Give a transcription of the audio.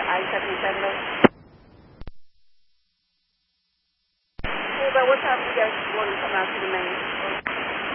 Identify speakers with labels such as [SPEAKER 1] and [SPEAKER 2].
[SPEAKER 1] I-77. Hey, about what time do you guys want to come out to the main?